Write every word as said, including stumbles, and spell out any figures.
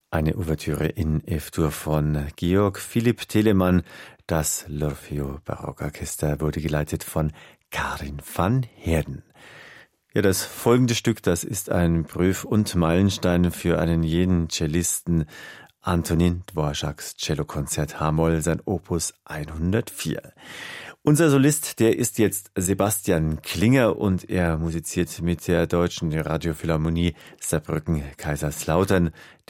Eine Ouvertüre in F-Dur von Georg Philipp Telemann. Das L'Orfeo Barockorchester wurde geleitet von Karin van Heerden. Ja, das folgende Stück, das ist ein Prüf- und Meilenstein für einen jeden Cellisten. Antonin Dvořáks Cellokonzert H-Moll, sein Opus hundertvier. Unser Solist, der ist jetzt Sebastian Klinger und er musiziert mit der Deutschen Radiophilharmonie Saarbrücken-Kaiserslautern.